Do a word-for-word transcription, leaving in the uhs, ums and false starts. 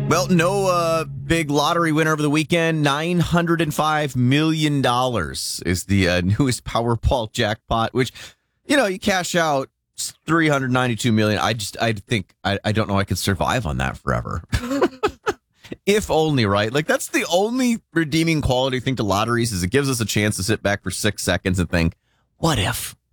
Well, no uh, big lottery winner over the weekend. nine hundred five million dollars is the uh, newest Powerball jackpot, which, you know, you cash out three hundred ninety-two million dollars. I just, I think, I, I don't know I could survive on that forever. If only, right? Like, that's the only redeeming quality thing to lotteries is it gives us a chance to sit back for six seconds and think, what if?